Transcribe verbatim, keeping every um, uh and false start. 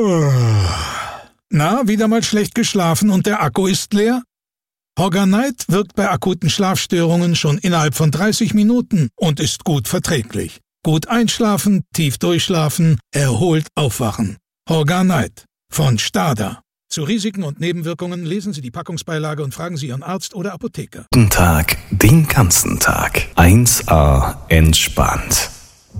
Na, wieder mal schlecht geschlafen und der Akku ist leer? Horganite wirkt bei akuten Schlafstörungen schon innerhalb von dreißig Minuten und ist gut verträglich. Gut einschlafen, tief durchschlafen, erholt aufwachen. Horganite von Stada. Zu Risiken und Nebenwirkungen lesen Sie die Packungsbeilage und fragen Sie Ihren Arzt oder Apotheker. Guten Tag, den ganzen Tag. eins A entspannt.